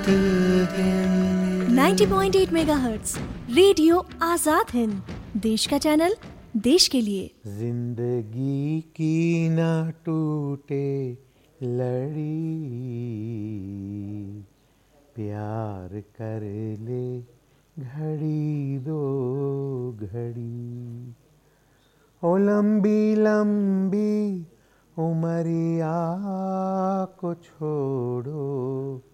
90.8 megahertz radio Azad Hind, देश का channel, देश के लिए। जिंदगी की ना टूटे लड़ी, प्यार कर ले घड़ी दो घड़ी। ओ लंबी लंबी उमरिया को छोड़ो,